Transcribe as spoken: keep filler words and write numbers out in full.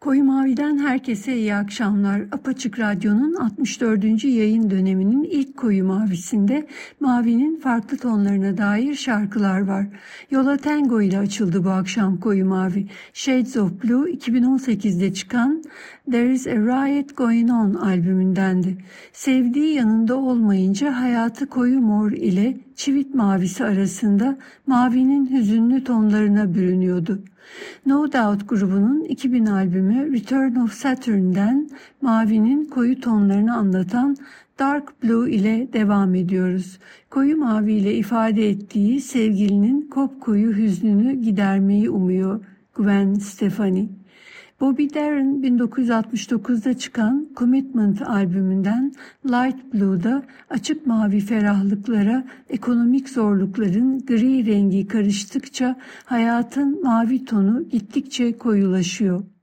Koyu Mavi'den herkese iyi akşamlar. Apaçık Radyo'nun altmış dördüncü yayın döneminin ilk Koyu Mavi'sinde mavinin farklı tonlarına dair şarkılar var. Yola Tango ile açıldı bu akşam Koyu Mavi. Shades of Blue iki bin on sekizde çıkan There is a Riot Going On albümündendi. Sevdiği yanında olmayınca hayatı koyu mor ile çivit mavisi arasında mavinin hüzünlü tonlarına bürünüyordu. No Doubt grubunun iki bin albümü Return of Saturn'den mavinin koyu tonlarını anlatan Dark Blue ile devam ediyoruz. Koyu mavi ile ifade ettiği sevgilinin kopkoyu hüznünü gidermeyi umuyor Gwen Stefani. Bobby Darin bin dokuz yüz altmış dokuzda çıkan Commitment albümünden Light Blue'da açık mavi ferahlıklara ekonomik zorlukların gri rengi karıştıkça hayatın mavi tonu gittikçe koyulaşıyor.